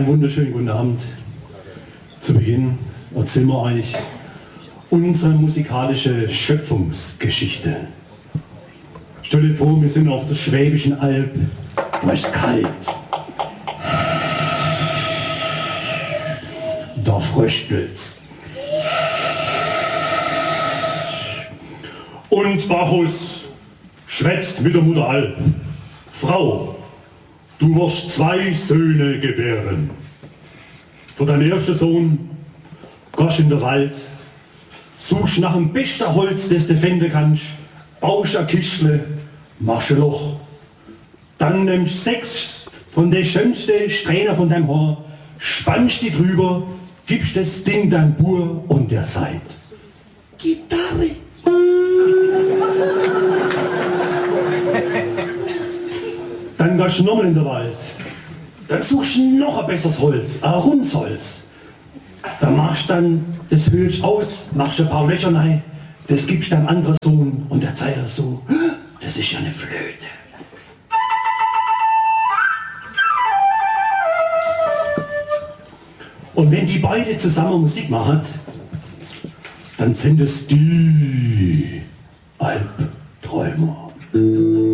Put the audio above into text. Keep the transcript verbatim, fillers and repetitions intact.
Einen wunderschönen guten Abend. Zu Beginn erzählen wir euch unsere musikalische Schöpfungsgeschichte. Stell dir vor, wir sind auf der Schwäbischen Alb. Da ist kalt. Da fröstelt's. Und Bacchus schwätzt mit der Mutter Alp. Frau, du wirst zwei Söhne gebären. Für deinen ersten Sohn gehst in den Wald, suchst nach dem besten Holz, das du finden kannst, baust ein Kistle, machst ein Loch. Dann nimmst du sechs von den schönsten Strähnen von deinem Haar, spannst die drüber, gibst das Ding deinem Bur und der sagt: Gitarre. Dann gehst du nochmal in den Wald. Dann suchst du noch ein besseres Holz, ein Hundsholz. Da machst du dann das Höhlst aus, machst ein paar Löcher rein, das gibst deinem anderen Sohn und der zeigt so: Das ist ja eine Flöte. Und wenn die beide zusammen Musik machen, dann sind es die Albträumer.